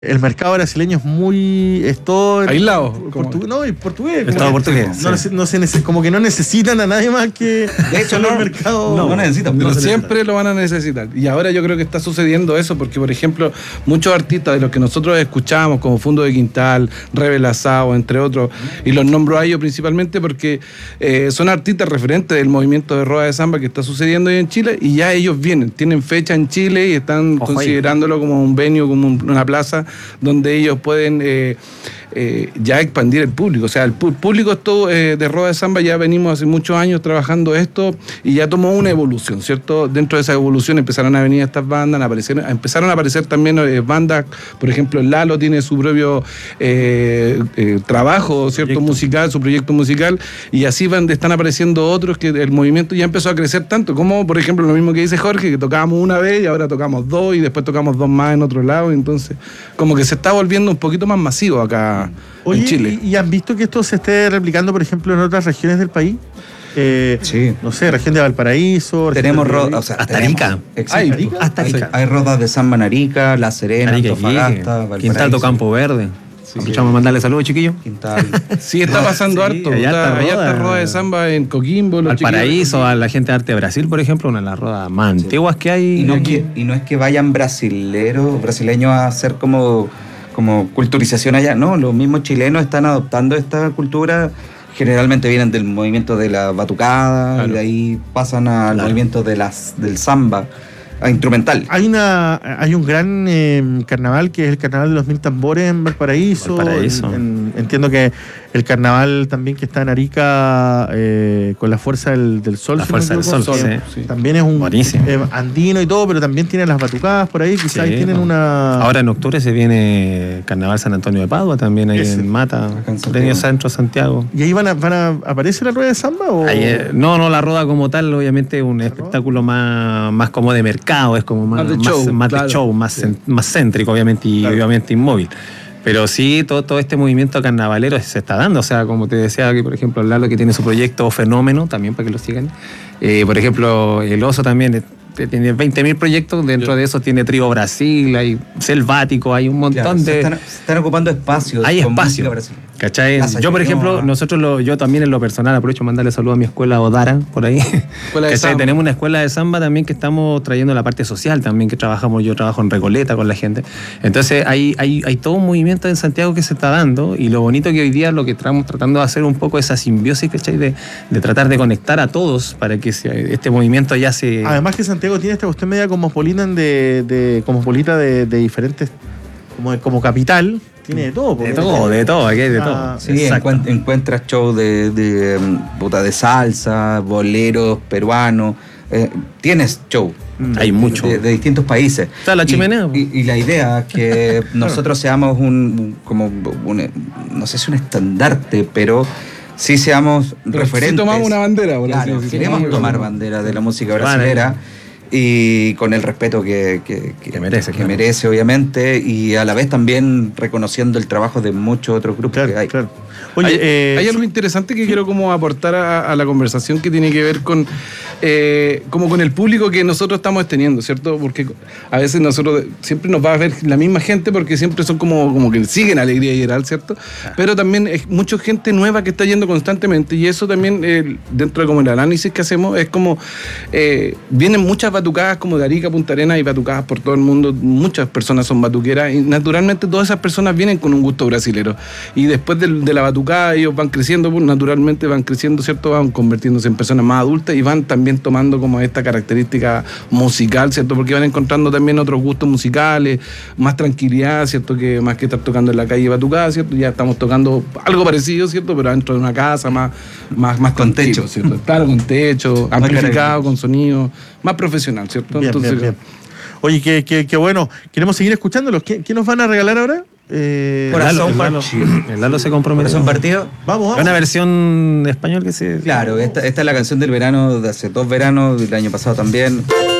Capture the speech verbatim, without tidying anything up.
el mercado brasileño es muy... Es todo... aislado. Portu, no, y portugués. Es todo portugués. No, sí. no, no se, como que no necesitan a nadie más que... De hecho, no, el mercado. No, no necesitan. Pero no siempre lo van a necesitar. Y ahora yo creo que está sucediendo eso porque, por ejemplo, muchos artistas de los que nosotros escuchamos, como Fundo de Quintal, Rebel Asado, entre otros, y los nombro a ellos principalmente porque eh, son artistas referentes del movimiento de Roda de Samba que está sucediendo hoy en Chile, y ya ellos vienen, tienen fecha en Chile y están Ojo considerándolo ahí como un venue, como un, una plaza donde ellos pueden eh, eh, ya expandir el público. O sea, el público esto, eh, de Roda de Samba ya venimos hace muchos años trabajando esto y ya tomó una evolución, ¿cierto? Dentro de esa evolución empezaron a venir estas bandas, a aparecer, empezaron a aparecer también eh, bandas, por ejemplo, Lalo tiene su propio eh, eh, trabajo, ¿cierto? Proyecto. Musical, su proyecto musical, y así van, están apareciendo otros que el movimiento ya empezó a crecer tanto, como por ejemplo lo mismo que dice Jorge, que tocábamos una vez y ahora tocamos dos y después tocamos dos más en otro lado, entonces como que se está volviendo un poquito más masivo acá. Oye, en Chile. ¿y, ¿y han visto que esto se esté replicando, por ejemplo, en otras regiones del país? Eh, sí. No sé, región de Valparaíso. Tenemos rodas, o sea, hasta tenemos, Arica. Hay, Arica. Hasta Arica. Hay, hay rodas de Samba en Arica, La Serena, Arica, Antofagasta, Valparaíso. Quintal do Campo Verde. Sí, aprovechamos a mandarle saludos, chiquillos. Quintal. Sí, está pasando sí, harto. hay Está, harta hay roda. harta roda de samba en Coquimbo. Al Paraíso, a la gente de Arte de Brasil, por ejemplo, una de las rodas más sí. antiguas que hay. Y no, es que, y no es que vayan brasileros, brasileños a hacer como, como culturización allá, no, los mismos chilenos están adoptando esta cultura. Generalmente vienen del movimiento de la batucada, claro. Y de ahí pasan al claro. movimiento de las, del samba. Instrumental. Hay una hay un gran eh, carnaval que es el Carnaval de los Mil Tambores en Valparaíso. Valparaíso. En, en, entiendo que el carnaval también que está en Arica eh, con la Fuerza del, del Sol. La si Fuerza no del Sol, Sol, sí, sí. También es un eh, andino y todo, pero también tiene las batucadas por ahí, quizás sí, tienen bueno. una... Ahora en octubre se viene Carnaval San Antonio de Padua, también ahí Ese. en Mata, Premio Centro Santiago. ¿Y ahí van a, van a aparecer la rueda de samba? O? Ahí, eh, no, no, la rueda como tal, obviamente es un espectáculo más, más como de mercado, es como más, más de show, más, más, claro. de show, más, sí. más céntrico, obviamente, y claro. obviamente inmóvil. Pero sí, todo, todo este movimiento carnavalero se está dando. O sea, como te decía aquí, por ejemplo, Lalo, que tiene su proyecto Fenómeno, también para que lo sigan. Eh, por ejemplo, el Oso también tiene veinte mil proyectos. Dentro sí. de eso tiene Trío Brasil, hay Selvático, hay un montón claro, de... Se están, se están ocupando espacios. Hay espacio. ¿Cachai? Yo, por ejemplo, nosotros, lo, yo también en lo personal aprovecho mandarle saludos a mi escuela Odara, por ahí. ¿Cachai? Tenemos una escuela de samba también que estamos trayendo la parte social también, que trabajamos, yo trabajo en Recoleta con la gente. Entonces hay, hay, hay todo un movimiento en Santiago que se está dando, y lo bonito que hoy día lo que estamos tratando de hacer un poco esa simbiosis, ¿cachai? De, de tratar de conectar a todos para que se, este movimiento ya se... Además que Santiago tiene esta cuestión media cosmopolita de, de, cosmopolita de, de diferentes, como, como capital. Tiene de todo. De todo, de todo, aquí hay de todo. Ah, sí, encuent- encuentras shows de, de, puta, de salsa, boleros peruanos. Eh, tienes show. Hay mucho. De, de distintos países. Está la chimenea. Y, y, y la idea es que nosotros seamos un, como un, no sé si un estandarte, pero sí seamos pero referentes. Sí tomamos una bandera. Por claro, así, queremos sí, tomar bandera de la música brasilera. Vale. Y con el respeto que, que, que, que merece, que claro. merece, obviamente, y a la vez también reconociendo el trabajo de muchos otros grupos claro, que hay. Claro. Oye, hay, eh, hay algo interesante que quiero como aportar a, a la conversación que tiene que ver con eh, como con el público que nosotros estamos teniendo, ¿cierto? Porque a veces nosotros siempre nos va a ver la misma gente porque siempre son como, como que siguen Alegría General, ¿cierto? Ah. Pero también es mucha gente nueva que está yendo constantemente, y eso también eh, dentro de como el análisis que hacemos es como eh, vienen muchas batucadas como de Arica, Punta Arenas, y batucadas por todo el mundo, muchas personas son batuqueras, y naturalmente todas esas personas vienen con un gusto brasilero, y después de, de la batucada ellos van creciendo, pues, naturalmente van creciendo, ¿cierto? Van convirtiéndose en personas más adultas y van también tomando como esta característica musical, ¿cierto? Porque van encontrando también otros gustos musicales, más tranquilidad, ¿cierto? Que más que estar tocando en la calle batucada, ¿cierto? Ya estamos tocando algo parecido, ¿cierto? Pero dentro de una casa más, más, más con techo, ¿cierto? Claro, con techo, amplificado, con sonido, más profesional, ¿cierto? Bien, Entonces, bien, bien. Oye, qué, qué, qué bueno. Queremos seguir escuchándolos. ¿Qué, qué nos van a regalar ahora? Eh, Corazón partido. El Lalo se comprometió. ¿Corazón partido? Vamos, vamos. Es una versión español que se... Claro, esta, esta es la canción del verano, de hace dos veranos, del año pasado también.